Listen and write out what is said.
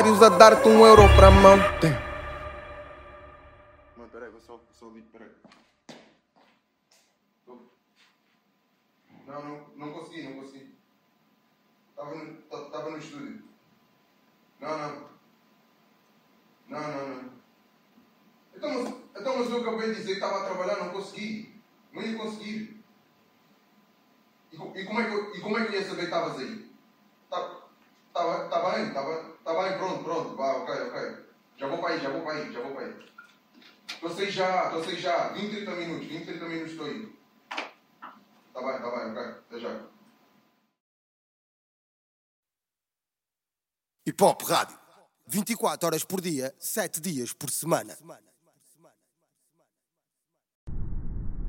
A dar-te €1 para a mão. Mano, peraí, vou só ali, peraí. Não consegui. Tava no estúdio. Não. Então, mas eu acabei de dizer que estava a trabalhar, não consegui. Não ia conseguir. E como é que eu ia saber que estavas aí? Tá bem, pronto. Vá, ok. Já vou para aí. Estou a sair já. 20, 30 minutos estou aí. Tá bem, ok. Até já. Hip Hop Rádio. 24 horas por dia, 7 dias por semana.